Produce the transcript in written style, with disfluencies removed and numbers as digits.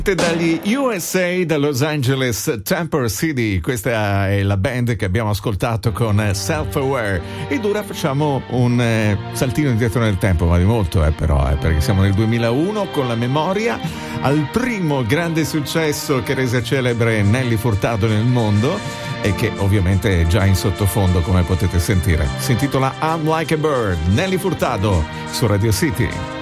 Dagli USA, da Los Angeles, Temper City, questa è la band che abbiamo ascoltato con Self Aware, ed ora facciamo un saltino indietro nel tempo, ma di molto però, perché siamo nel 2001 con La Memoria, al primo grande successo che rese celebre Nelly Furtado nel mondo e che ovviamente è già in sottofondo, come potete sentire. Si intitola I'm Like a Bird, Nelly Furtado su Radio City.